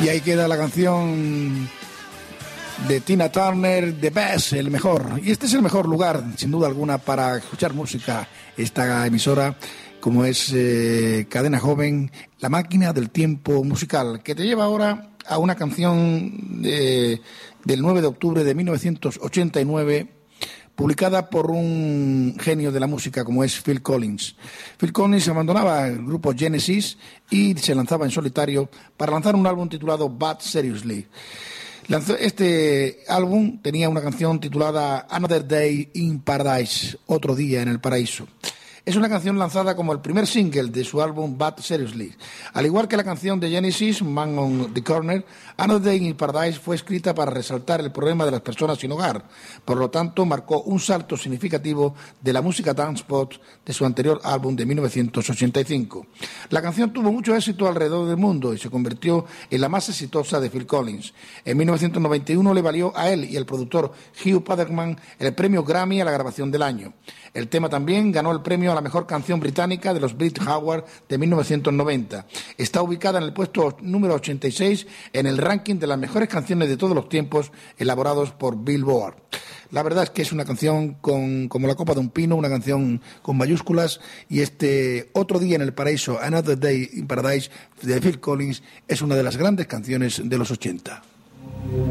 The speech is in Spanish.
Y ahí queda la canción de Tina Turner, The Best, el mejor. Y este es el mejor lugar, sin duda alguna, para escuchar música. Esta emisora, como es Cadena Joven, la máquina del tiempo musical, que te lleva ahora a una canción del 9 de octubre de 1989, publicada por un genio de la música como es Phil Collins. Phil Collins abandonaba el grupo Genesis y se lanzaba en solitario para lanzar un álbum titulado Bad Seriously. Este álbum tenía una canción titulada Another Day in Paradise, otro día en el paraíso. Es una canción lanzada como el primer single de su álbum Bad Seriously. Al igual que la canción de Genesis, Man on the Corner, Another Day in Paradise fue escrita para resaltar el problema de las personas sin hogar. Por lo tanto, marcó un salto significativo de la música dance pop de su anterior álbum de 1985. La canción tuvo mucho éxito alrededor del mundo y se convirtió en la más exitosa de Phil Collins. En 1991 le valió a él y al productor Hugh Padgham el premio Grammy a la grabación del año. El tema también ganó el premio a la mejor canción británica de los Brit Awards de 1990. Está ubicada en el puesto número 86 en el ranking de las mejores canciones de todos los tiempos elaborados por Billboard. La verdad es que es una canción como la copa de un pino, una canción con mayúsculas, y este Otro día en el paraíso, Another Day in Paradise, de Phil Collins, es una de las grandes canciones de los 80.